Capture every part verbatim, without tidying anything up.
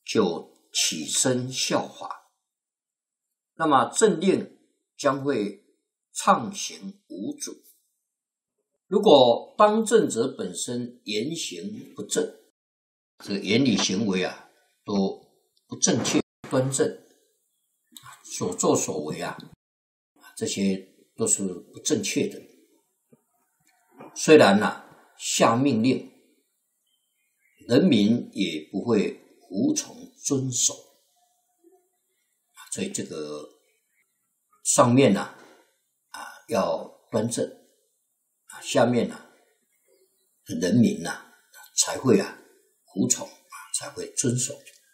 就起身效法，那么政令将会畅行无阻。如果当政者本身言行不正，这个言语行为啊都不正确端正，所作所为啊这些都是不正确的。虽然啊下命令，人民也不会服从遵守，所以这个上面呢 啊, 啊要端正，啊下面呢、啊、人民呢、啊、才会啊服从，啊才会遵守。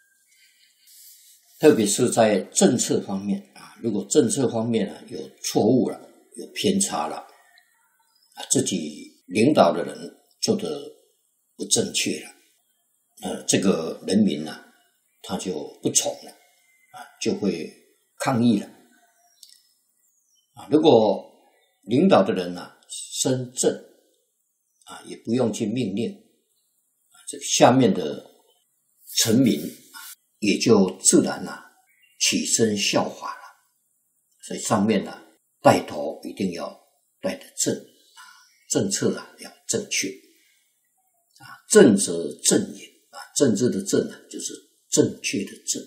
特别是在政策方面啊，如果政策方面啊有错误了，有偏差了，啊自己领导的人做得不正确了，呃这个人民呢、啊、他就不从了，啊就会抗议了。啊如果领导的人呢、啊、身正啊也不用去命令，啊这下面的臣民也就自然啊起身效法了。所以上面呢带头一定要带得正，政策啊要正确，啊正则正也，啊政治的正啊就是正确的正。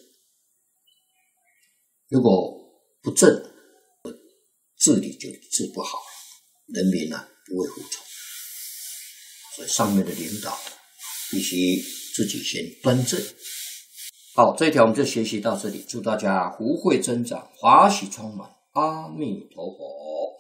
如果不正，治理就治不好，人民啊不会服从。所以上面的领导必须自己先端正。好，这一条我们就学习到这里，祝大家福慧增长，华喜充满，阿弥陀佛。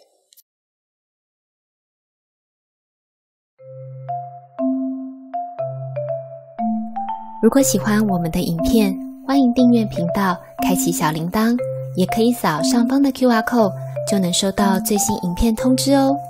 如果喜欢我们的影片，欢迎订阅频道，开启小铃铛，也可以扫上方的 Q R code， 就能收到最新影片通知哦。